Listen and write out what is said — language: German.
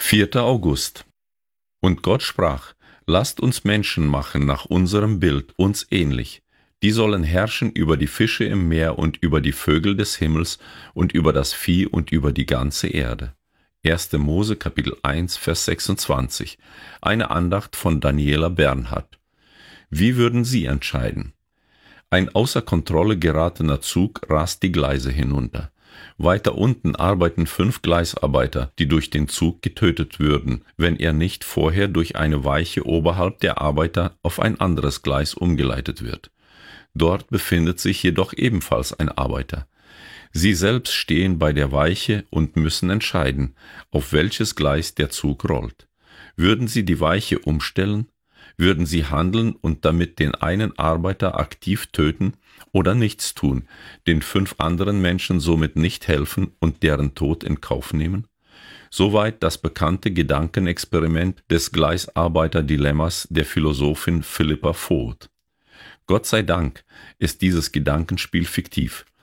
4. August. Und Gott sprach: Lasst uns Menschen machen nach unserem Bild, uns ähnlich. Die sollen herrschen über die Fische im Meer und über die Vögel des Himmels und über das Vieh und über die ganze Erde. 1. Mose Kapitel 1, Vers 26. Eine Andacht von Daniela Bernhardt. Wie würden Sie entscheiden? Ein außer Kontrolle geratener Zug rast die Gleise hinunter. Weiter unten arbeiten 5 Gleisarbeiter, die durch den Zug getötet würden, wenn er nicht vorher durch eine Weiche oberhalb der Arbeiter auf ein anderes Gleis umgeleitet wird. Dort befindet sich jedoch ebenfalls ein Arbeiter. Sie selbst stehen bei der Weiche und müssen entscheiden, auf welches Gleis der Zug rollt. Würden sie die Weiche umstellen? Würden sie handeln und damit den einen Arbeiter aktiv töten oder nichts tun, den 5 anderen Menschen somit nicht helfen und deren Tod in Kauf nehmen? Soweit das bekannte Gedankenexperiment des Gleisarbeiter-Dilemmas der Philosophin Philippa Foot. Gott sei Dank ist dieses Gedankenspiel fiktiv.